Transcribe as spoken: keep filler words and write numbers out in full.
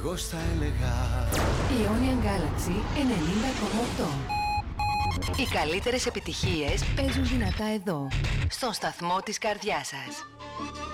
εγώ στα έλεγα. Ionian Galaxy ενενήντα κόμμα οκτώ. Οι καλύτερες επιτυχίες παίζουν δυνατά εδώ, στον σταθμό της καρδιάς σας.